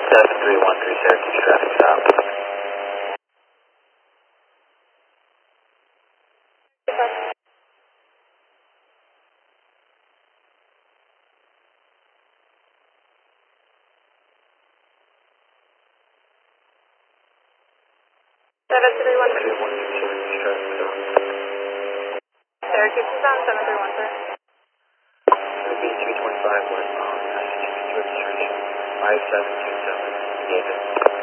7313 Syracuse traffic stop. Syracuse is on 7313. Syracuse 325 westbound, Massachusetts registration 5727, Davis.